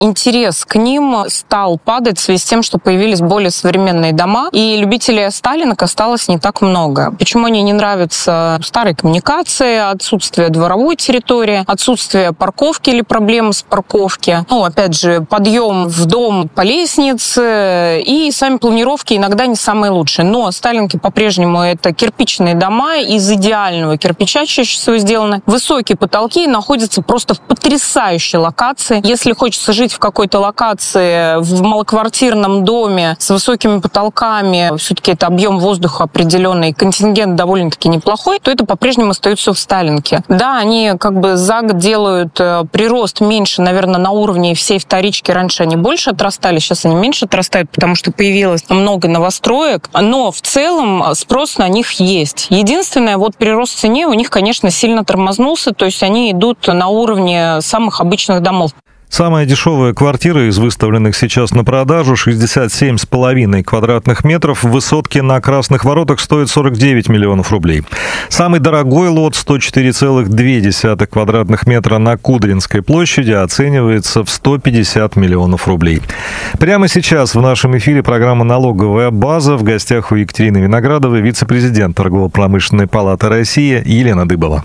интерес к ним стал падать в связи с тем, что появились более современные дома, и любителей сталинок осталось не так много. Почему они не нравятся? Старые коммуникации, отсутствие дворовой территории, отсутствие парковки или проблемы с парковки. Опять же, подъем в дом по лестнице, и сами планировки иногда не самые лучшие. Но сталинки по-прежнему это кирпичные дома из идеального кирпича чаще всего сделаны. Высокие потолки находятся просто в потрясающей локации. Если хочется жить в какой-то локации, в малоквартирном доме с высокими потолками, все-таки это объем воздуха определенный, контингент довольно-таки неплохой, то это по-прежнему остается в сталинке. Да, они за год делают прирост меньше, наверное, на уровне всей вторички. Раньше они больше отрастали, сейчас они меньше отрастают, потому что появилось много новостроек, но в целом спрос на них есть. Единственное, прирост в цене у них, конечно, сильно тормознулся, то есть они идут на уровне самых обычных домов. Самая дешевая квартира из выставленных сейчас на продажу 67,5 квадратных метров в высотке на Красных Воротах стоит 49 миллионов рублей. Самый дорогой лот 104,2 квадратных метра на Кудринской площади оценивается в 150 миллионов рублей. Прямо сейчас в нашем эфире программа «Налоговая база». В гостях у Екатерины Виноградовой вице-президент Торгово-промышленной палаты России Елена Дыбова.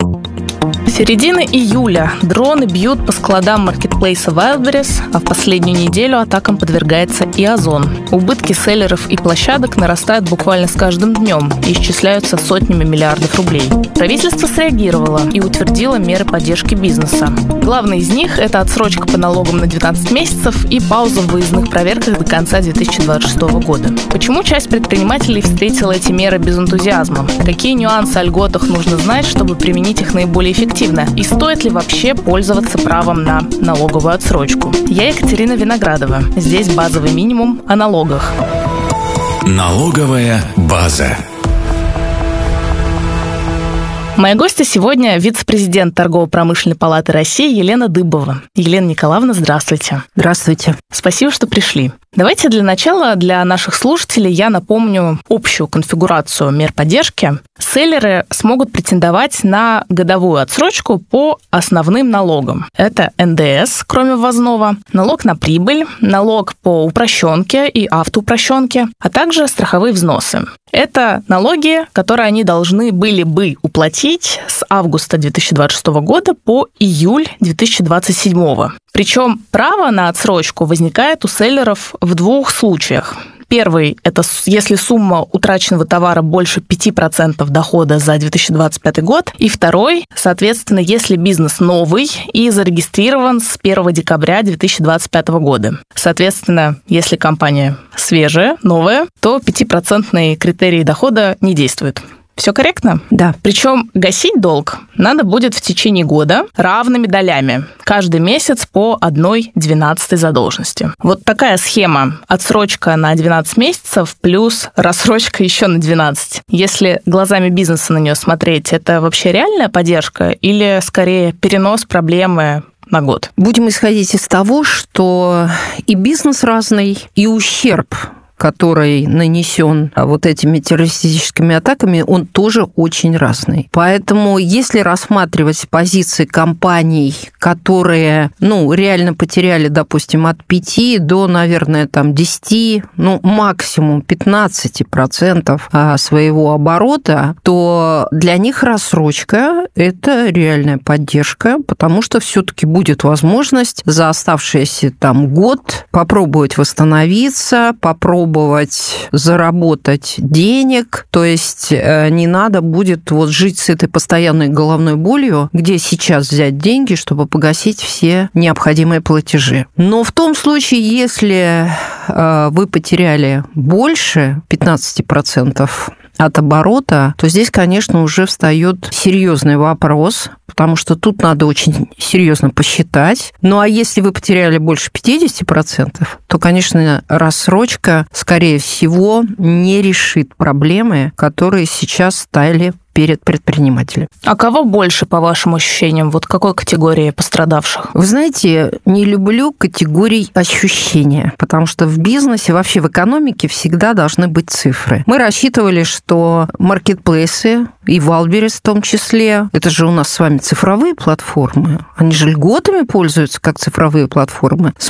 Середина июля. Дроны бьют по складам маркетплейса Wildberries, а в последнюю неделю атакам подвергается и Озон. Убытки селлеров и площадок нарастают буквально с каждым днем и исчисляются сотнями миллиардов рублей. Правительство среагировало и утвердило меры поддержки бизнеса. Главное из них – это отсрочка по налогам на 12 месяцев и пауза в выездных проверках до конца 2026 года. Почему часть предпринимателей встретила эти меры без энтузиазма? Какие нюансы о льготах нужно знать, чтобы применить их наиболее эффективно? И стоит ли вообще пользоваться правом на налоговую отсрочку? Я Екатерина Виноградова. Здесь базовый минимум о налогах. Налоговая база. Моя гостья сегодня вице-президент Торгово-промышленной палаты России Елена Дыбова. Елена Николаевна, здравствуйте. Здравствуйте. Спасибо, что пришли. Давайте для начала для наших слушателей я напомню общую конфигурацию мер поддержки. Селлеры смогут претендовать на годовую отсрочку по основным налогам. Это НДС, кроме ввозного, налог на прибыль, налог по упрощенке и автоупрощенке, а также страховые взносы. Это налоги, которые они должны были бы уплатить с августа 2026 года по июль 2027. Причем право на отсрочку возникает у селлеров в двух случаях. Первый – это если сумма утраченного товара больше 5% дохода за 2025 год. И второй, соответственно, если бизнес новый и зарегистрирован с 1 декабря 2025 года. Соответственно, если компания свежая, новая, то 5% критерий дохода не действует. Все корректно? Да. Причем гасить долг надо будет в течение года равными долями. Каждый месяц по 1/12 задолженности. Вот такая схема. Отсрочка на 12 месяцев плюс рассрочка еще на 12. Если глазами бизнеса на нее смотреть, это вообще реальная поддержка или скорее перенос проблемы на год? Будем исходить из того, что и бизнес разный, и ущерб, который нанесен этими террористическими атаками, он тоже очень разный. Поэтому, если рассматривать позиции компаний, которые, реально потеряли, допустим, от 5 до, наверное, 10, максимум 15% своего оборота, то для них рассрочка – это реальная поддержка, потому что все-таки будет возможность за оставшийся год попробовать восстановиться, попробовать заработать денег, то есть не надо будет жить с этой постоянной головной болью, где сейчас взять деньги, чтобы погасить все необходимые платежи. Но в том случае, если вы потеряли больше 15% от оборота, то здесь, конечно, уже встает серьезный вопрос, потому что тут надо очень серьезно посчитать. А если вы потеряли больше 50%, то, конечно, рассрочка, скорее всего, не решит проблемы, которые сейчас стали перед предпринимателем. А кого больше, по вашим ощущениям? Какой категории пострадавших? Вы знаете, не люблю категорий ощущения, потому что в бизнесе, вообще в экономике всегда должны быть цифры. Мы рассчитывали, что маркетплейсы и Wildberries в том числе, это же у нас с вами цифровые платформы, они же льготами пользуются, как цифровые платформы,